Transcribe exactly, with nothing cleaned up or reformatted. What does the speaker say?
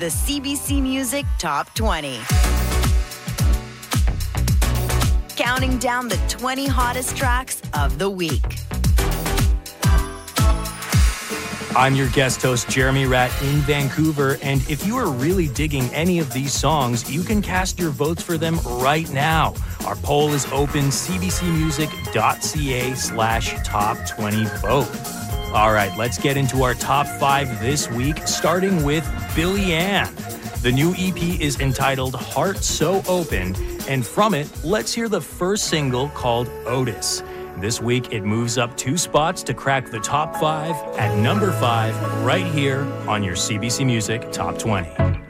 the C B C Music Top twenty. Counting down the twenty hottest tracks of the week. I'm your guest host, Jeremy Ratt in Vancouver, and if you are really digging any of these songs, you can cast your votes for them right now. Our poll is open, cbcmusic.ca slash top 20 vote. All right, let's get into our top five this week, starting with Billie Ann. The new E P is entitled Heart So Open, and from it, let's hear the first single called Otis. This week, it moves up two spots to crack the top five at number five, right here on your C B C Music Top twenty.